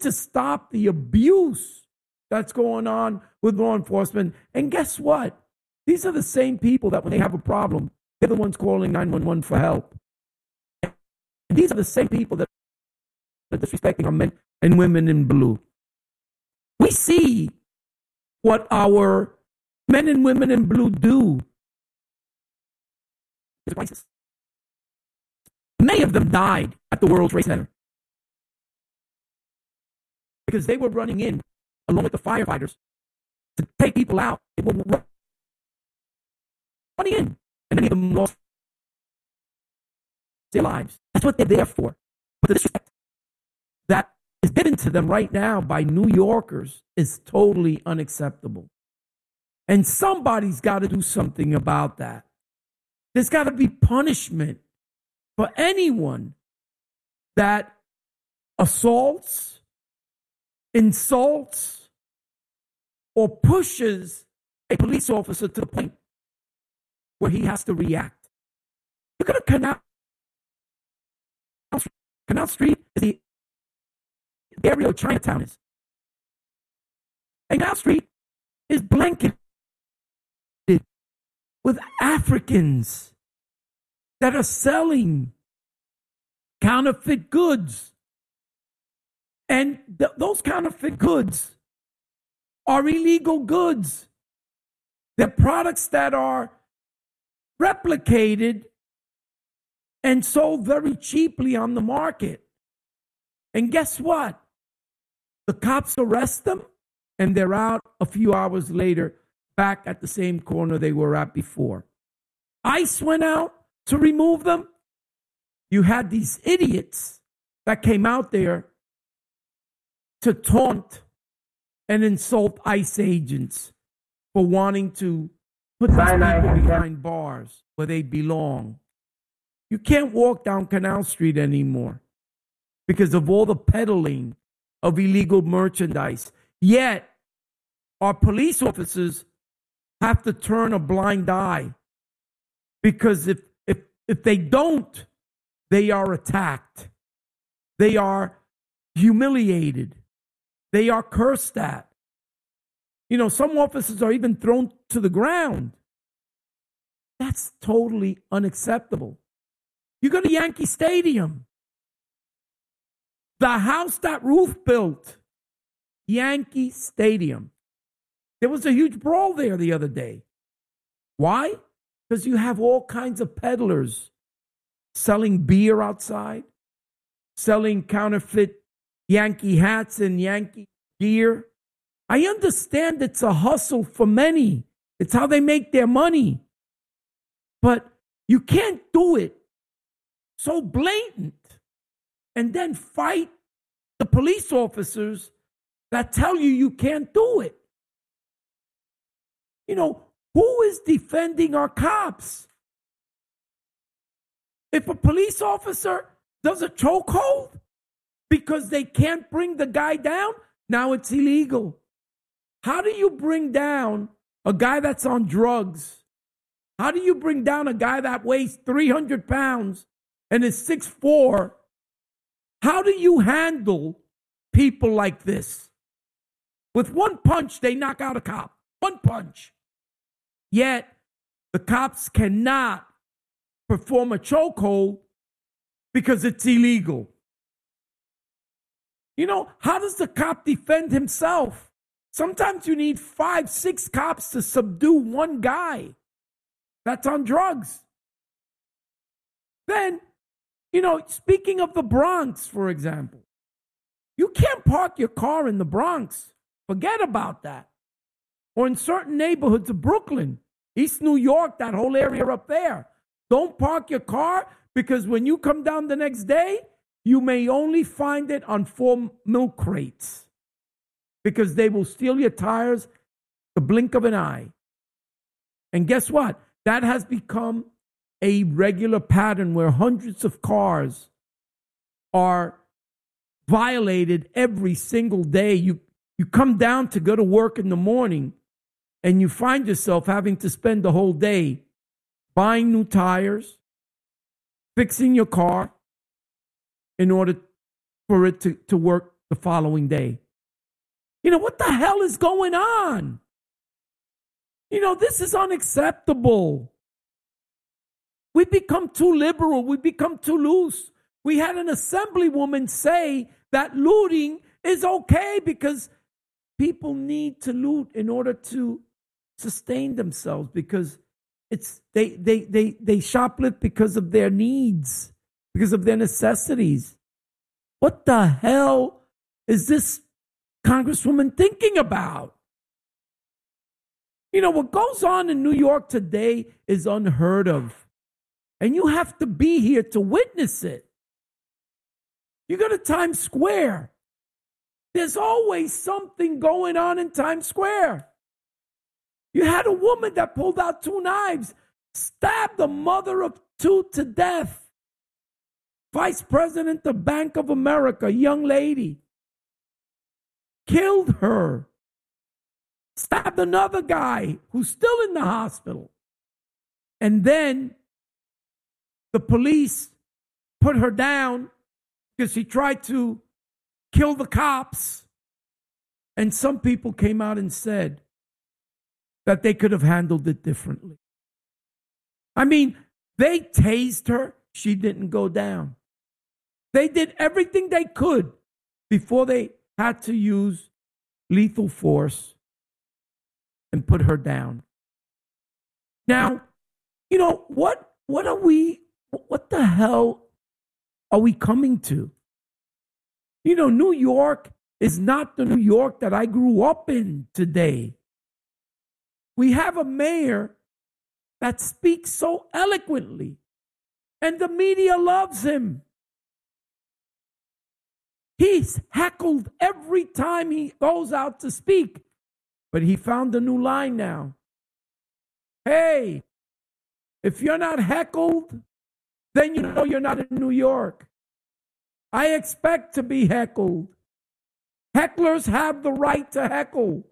to stop the abuse that's going on with law enforcement. And guess what? These are the same people that when they have a problem, they're the ones calling 911 for help. And these are the same people that are disrespecting our men and women in blue. We see what our men and women in blue do. Many of them died at the World Trade Center because they were running in along with the firefighters to take people out. They were running in, and many of them lost their lives. That's what they're there for. But the disrespect that is given to them right now by New Yorkers is totally unacceptable. And somebody's got to do something about that. There's got to be punishment for anyone that assaults, insults, or pushes a police officer to the point where he has to react. Look at Canal Street is the area of Chinatown is. And Canal Street is blanketed with Africans that are selling counterfeit goods. And those counterfeit goods are illegal goods. They're products that are replicated and sold very cheaply on the market. And guess what? The cops arrest them, and they're out a few hours later, back at the same corner they were at before. ICE went out to remove them. You had these idiots that came out there to taunt and insult ICE agents for wanting to put these people behind bars where they belong. You can't walk down Canal Street anymore because of all the peddling of illegal merchandise. Yet, our police officers have to turn a blind eye because if they don't, they are attacked. They are humiliated. They are cursed at. You know, some officers are even thrown to the ground. That's totally unacceptable. You go to Yankee Stadium. The house that Ruth built, Yankee Stadium. There was a huge brawl there the other day. Why? Because you have all kinds of peddlers selling beer outside, selling counterfeit Yankee hats and Yankee gear. I understand it's a hustle for many. It's how they make their money. But you can't do it so blatant and then fight the police officers that tell you can't do it. You know, who is defending our cops? If a police officer does a chokehold because they can't bring the guy down, now it's illegal. How do you bring down a guy that's on drugs? How do you bring down a guy that weighs 300 pounds and is 6'4"? How do you handle people like this? With one punch, they knock out a cop. One punch. Yet, the cops cannot perform a chokehold because it's illegal. You know, how does the cop defend himself? Sometimes you need 5, 6 cops to subdue one guy that's on drugs. Then, you know, speaking of the Bronx, for example, you can't park your car in the Bronx. Forget about that. Or in certain neighborhoods of Brooklyn, East New York, that whole area up there. Don't park your car because when you come down the next day, you may only find it on 4 milk crates because they will steal your tires the blink of an eye. And guess what? That has become a regular pattern where hundreds of cars are violated every single day. You come down to go to work in the morning and you find yourself having to spend the whole day buying new tires, fixing your car in order for it to work the following day. What the hell is going on? This is unacceptable. We become too liberal. We become too loose. We had an assemblywoman say that looting is okay because people need to loot in order to sustain themselves, because they shoplift because of their needs, because of their necessities. What the hell is this Congresswoman thinking about? What goes on in New York today is unheard of. And you have to be here to witness it. You go to Times Square. There's always something going on in Times Square. You had a woman that pulled out 2 knives, stabbed the mother of 2 to death. Vice President of Bank of America, a young lady, killed her. Stabbed another guy who's still in the hospital. And then the police put her down because she tried to kill the cops. And some people came out and said that they could have handled it differently. I mean, they tased her. She didn't go down. They did everything they could before they had to use lethal force and put her down. Now, what the hell are we coming to? New York is not the New York that I grew up in today. We have a mayor that speaks so eloquently, and the media loves him. He's heckled every time he goes out to speak. But he found a new line now. Hey, if you're not heckled, then you're not in New York. I expect to be heckled. Hecklers have the right to heckle.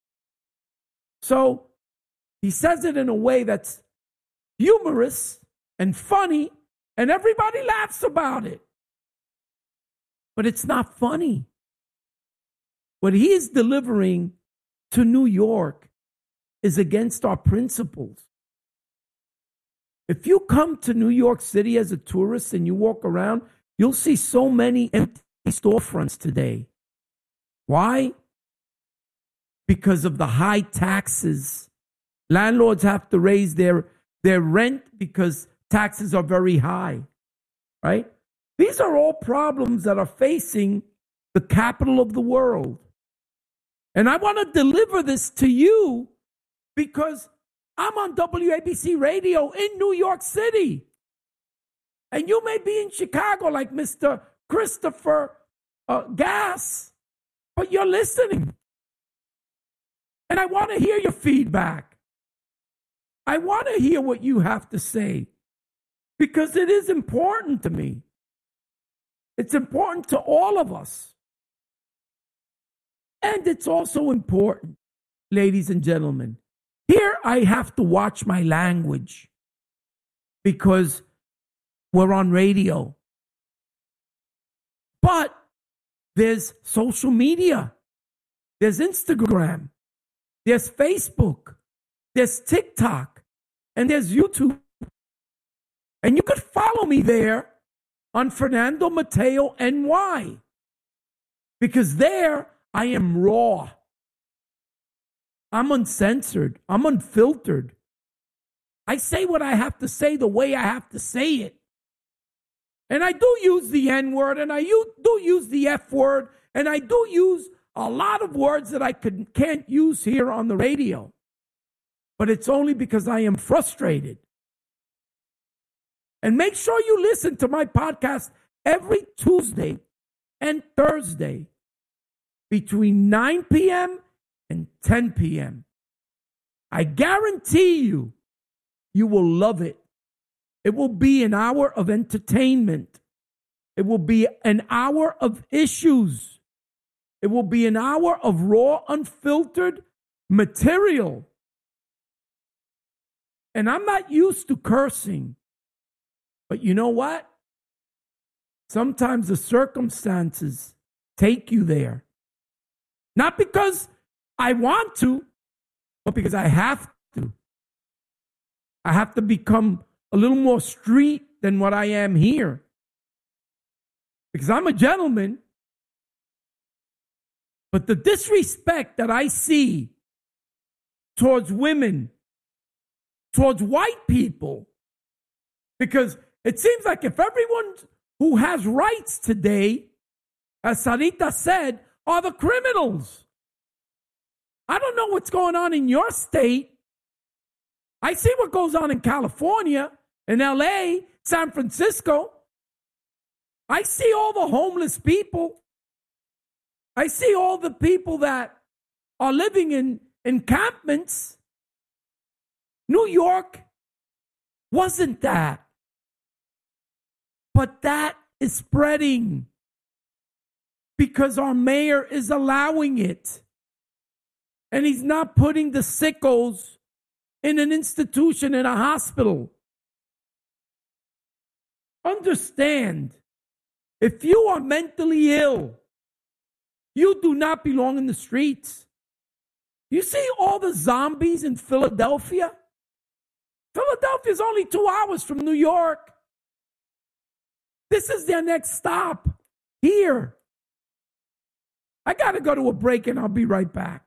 So he says it in a way that's humorous and funny, and everybody laughs about it. But it's not funny. What he is delivering to New York is against our principles. If you come to New York City as a tourist and you walk around, you'll see so many empty storefronts today. Why? Because of the high taxes. Landlords have to raise their rent because taxes are very high, right? These are all problems that are facing the capital of the world. And I want to deliver this to you because I'm on WABC radio in New York City. And you may be in Chicago like Mr. Christopher Gass, but you're listening. And I want to hear your feedback. I want to hear what you have to say because it is important to me. It's important to all of us. And it's also important, ladies and gentlemen. Here I have to watch my language because we're on radio. But there's social media. There's Instagram. There's Facebook. There's TikTok. And there's YouTube. And you could follow me there on Fernando Mateo NY. Because there I am raw. I'm uncensored. I'm unfiltered. I say what I have to say the way I have to say it. And I do use the N word, and I do use the F word, and I do use a lot of words that I can't use here on the radio. But it's only because I am frustrated. And make sure you listen to my podcast every Tuesday and Thursday between 9 p.m. and 10 p.m. I guarantee you, you will love it. It will be an hour of entertainment. It will be an hour of issues. It will be an hour of raw, unfiltered material. And I'm not used to cursing. But you know what? Sometimes the circumstances take you there. Not because I want to, but because I have to. I have to become a little more street than what I am here. Because I'm a gentleman. But the disrespect that I see towards women, towards white people, because it seems like if everyone who has rights today, as Sarita said, are the criminals. I don't know what's going on in your state. I see what goes on in California, in LA, San Francisco. I see all the homeless people. I see all the people that are living in encampments. New York wasn't that. But that is spreading because our mayor is allowing it. And he's not putting the sickos in an institution, in a hospital. Understand, if you are mentally ill, you do not belong in the streets. You see all the zombies in Philadelphia? Philadelphia is only 2 hours from New York. This is their next stop here. I got to go to a break and I'll be right back.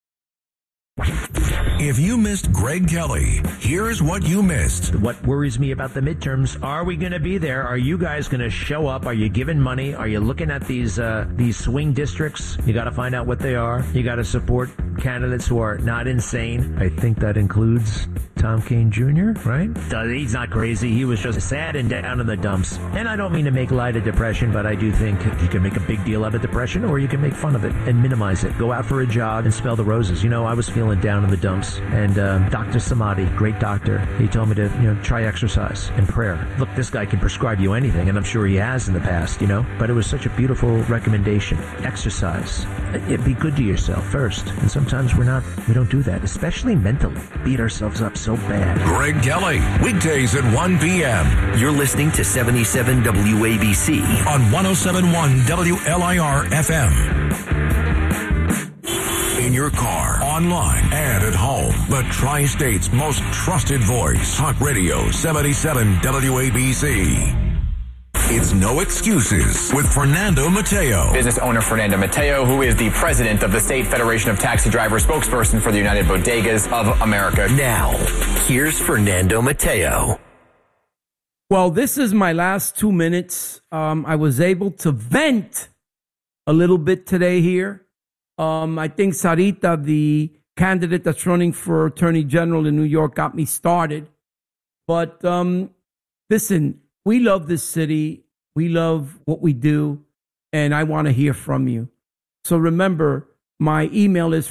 If you missed Greg Kelly, here's what you missed. What worries me about the midterms, are we going to be there? Are you guys going to show up? Are you giving money? Are you looking at these swing districts? You got to find out what they are. You got to support candidates who are not insane. I think that includes Tom Kean Jr., right? He's not crazy. He was just sad and down in the dumps. And I don't mean to make light of depression, but I do think you can make a big deal out of depression, or you can make fun of it and minimize it. Go out for a jog and smell the roses. You know, I was feeling down in the dumps. And Dr. Samadi, great doctor, he told me to, try exercise and prayer. Look, this guy can prescribe you anything, and I'm sure he has in the past, but it was such a beautiful recommendation. Exercise. Be good to yourself first. And sometimes we don't do that, especially mentally. Beat ourselves up so bad. Greg Kelly, weekdays at 1 p.m. You're listening to 77 WABC on 107.1 WLIR FM. In your car, online, and at home. The Tri-State's most trusted voice. Talk Radio 77 WABC. It's No Excuses with Fernando Mateo. Business owner Fernando Mateo, who is the president of the State Federation of Taxi Drivers, spokesperson for the United Bodegas of America. Now, here's Fernando Mateo. Well, this is my last 2 minutes. I was able to vent a little bit today here. I think Sarita, the candidate that's running for Attorney General in New York, got me started. But listen, we love this city. We love what we do. And I want to hear from you. So remember, my email is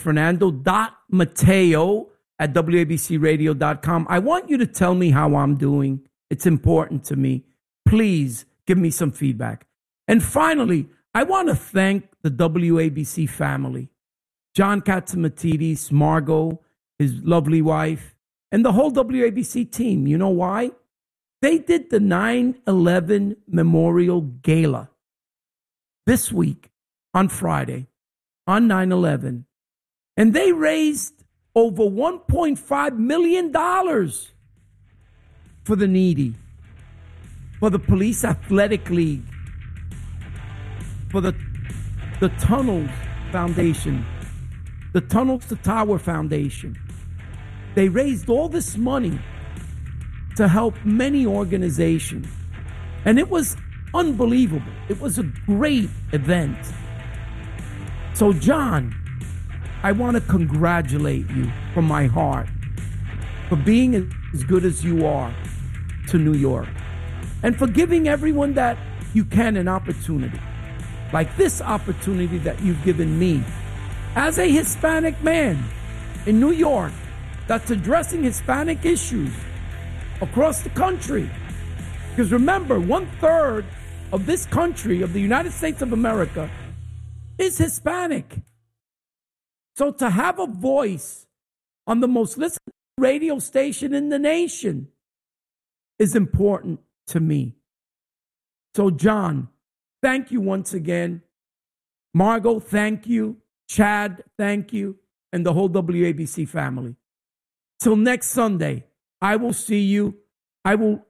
fernando.mateo@wabcradio.com. I want you to tell me how I'm doing. It's important to me. Please give me some feedback. And finally, I want to thank the WABC family, John Katzimatidis, Margot, his lovely wife, and the whole WABC team. You know why? They did the 9/11 Memorial Gala this week on Friday, on 9/11, and they raised over $1.5 million for the needy, for the Police Athletic League, for the Tunnels Foundation, the Tunnels to Tower Foundation. They raised all this money to help many organizations. And it was unbelievable. It was a great event. So, John, I want to congratulate you from my heart for being as good as you are to New York, and for giving everyone that you can an opportunity, like this opportunity that you've given me as a Hispanic man in New York that's addressing Hispanic issues across the country. Because remember, 1/3 of this country, of the United States of America, is Hispanic. So to have a voice on the most listened radio station in the nation is important to me. So, John, thank you once again. Margot, thank you. Chad, thank you. And the whole WABC family. Till next Sunday, I will see you. I will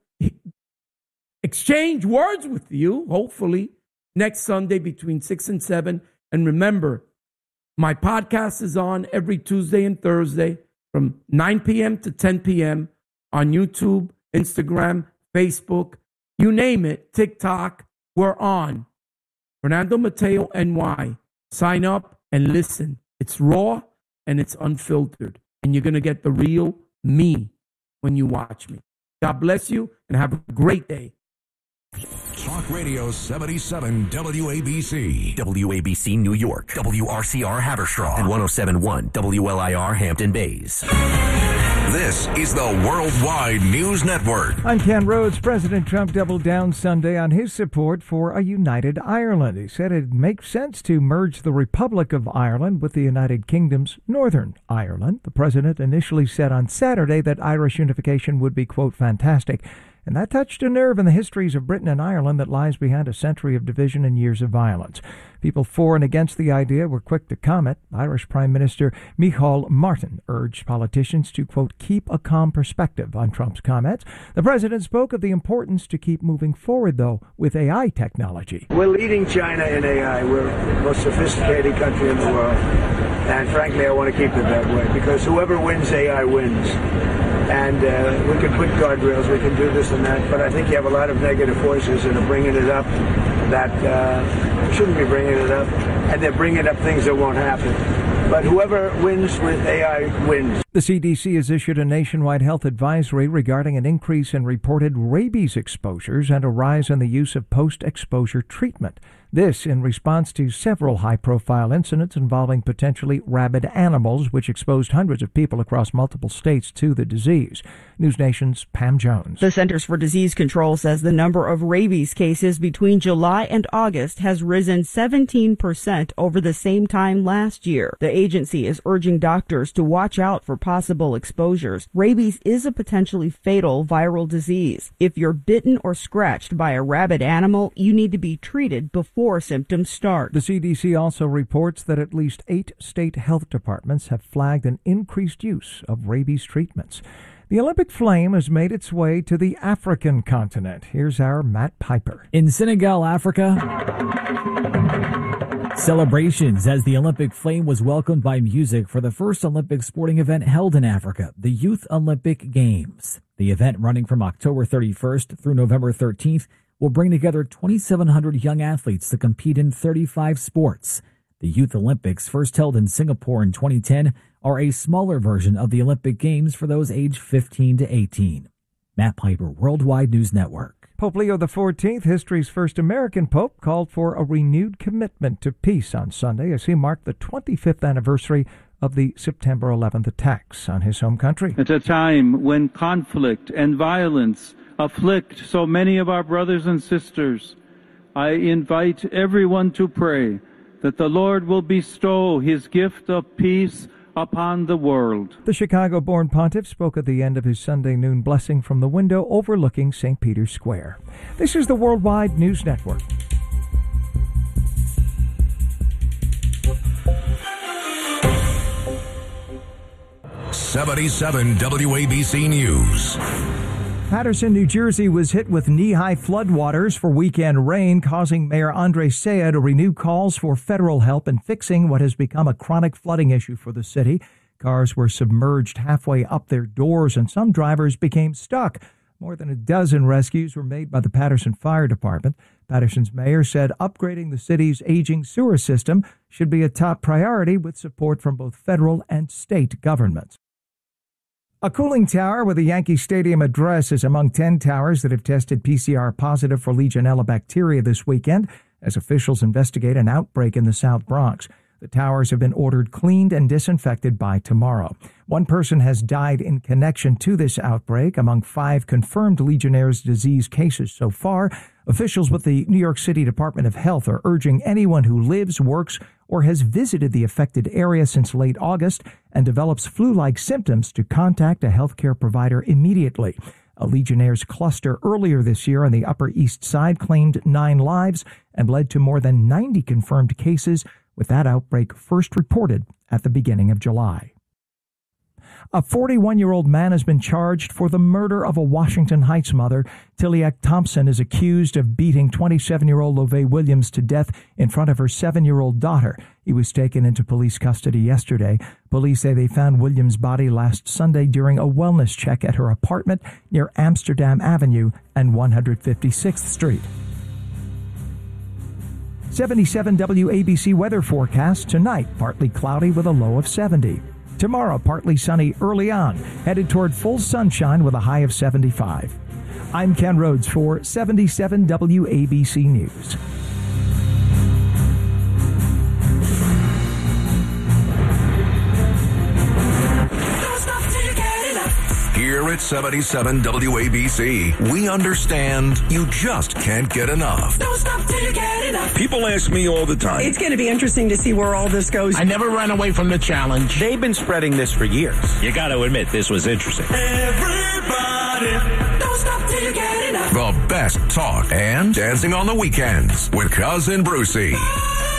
exchange words with you, hopefully, next Sunday between 6 and 7. And remember, my podcast is on every Tuesday and Thursday from 9 p.m. to 10 p.m. on YouTube, Instagram, Facebook, you name it, TikTok, we're on. Fernando Mateo, NY. Sign up and listen. It's raw and it's unfiltered. And you're going to get the real me when you watch me. God bless you and have a great day. Talk Radio 77 WABC. WABC New York, WRCR Haverstraw, and 107.1 WLIR Hampton Bays. This is the Worldwide News Network. I'm Ken Rhodes. President Trump doubled down Sunday on his support for a united Ireland. He said it makes sense to merge the Republic of Ireland with the United Kingdom's Northern Ireland. The president initially said on Saturday that Irish unification would be, quote, fantastic. And that touched a nerve in the histories of Britain and Ireland that lies behind a century of division and years of violence. People for and against the idea were quick to comment. Irish Prime Minister Micheál Martin urged politicians to, quote, keep a calm perspective on Trump's comments. The president spoke of the importance to keep moving forward, though, with AI technology. We're leading China in AI. We're the most sophisticated country in the world. And frankly, I want to keep it that way because whoever wins AI wins. And we can put guardrails, we can do this and that, but I think you have a lot of negative voices that are bringing it up that shouldn't be bringing it up, and they're bringing up things that won't happen. But whoever wins with AI wins. The CDC has issued a nationwide health advisory regarding an increase in reported rabies exposures and a rise in the use of post-exposure treatment. This in response to several high-profile incidents involving potentially rabid animals, which exposed hundreds of people across multiple states to the disease. News Nation's Pam Jones. The Centers for Disease Control says the number of rabies cases between July and August has risen 17% over the same time last year. The agency is urging doctors to watch out for possible exposures. Rabies is a potentially fatal viral disease. If you're bitten or scratched by a rabid animal, you need to be treated before symptoms start. The CDC also reports that at least 8 state health departments have flagged an increased use of rabies treatments. The Olympic flame has made its way to the African continent. Here's our Matt Piper. In Senegal, Africa, celebrations as the Olympic flame was welcomed by music for the first Olympic sporting event held in Africa, the Youth Olympic Games. The event, running from October 31st through November 13th, will bring together 2,700 young athletes to compete in 35 sports. The Youth Olympics, first held in Singapore in 2010, are a smaller version of the Olympic Games for those aged 15 to 18. Matt Piper, Worldwide News Network. Pope Leo XIV, history's first American pope, called for a renewed commitment to peace on Sunday as he marked the 25th anniversary of the September 11th attacks on his home country. At a time when conflict and violence afflict so many of our brothers and sisters, I invite everyone to pray that the Lord will bestow his gift of peace upon the world. The Chicago-born pontiff spoke at the end of his Sunday noon blessing from the window overlooking St. Peter's Square. This is the Worldwide News Network. '77 WABC News. Paterson, New Jersey was hit with knee-high floodwaters for weekend rain, causing Mayor Andre Saya to renew calls for federal help in fixing what has become a chronic flooding issue for the city. Cars were submerged halfway up their doors, and some drivers became stuck. More than a dozen rescues were made by the Paterson Fire Department. Paterson's mayor said upgrading the city's aging sewer system should be a top priority with support from both federal and state governments. A cooling tower with a Yankee Stadium address is among 10 towers that have tested PCR positive for Legionella bacteria this weekend as officials investigate an outbreak in the South Bronx. The towers have been ordered cleaned and disinfected by tomorrow. One person has died in connection to this outbreak among 5 confirmed Legionnaire's disease cases so far. Officials with the New York City Department of Health are urging anyone who lives, works, or has visited the affected area since late August and develops flu-like symptoms to contact a healthcare provider immediately. A Legionnaire's cluster earlier this year on the Upper East Side claimed 9 lives and led to more than 90 confirmed cases with that outbreak first reported at the beginning of July. A 41-year-old man has been charged for the murder of a Washington Heights mother. Tiliak Thompson is accused of beating 27-year-old Lovey Williams to death in front of her 7-year-old daughter. He was taken into police custody yesterday. Police say they found Williams' body last Sunday during a wellness check at her apartment near Amsterdam Avenue and 156th Street. 77 WABC weather forecast tonight, partly cloudy with a low of 70. Tomorrow, partly sunny early on, headed toward full sunshine with a high of 75. I'm Ken Rhodes for 77 WABC News. Here at 77 WABC, we understand you just can't get enough. Don't stop till you get enough. People ask me all the time. It's going to be interesting to see where all this goes. I never ran away from the challenge. They've been spreading this for years. You got to admit, this was interesting. Everybody, don't stop till you get enough. The best talk and dancing on the weekends with Cousin Brucey.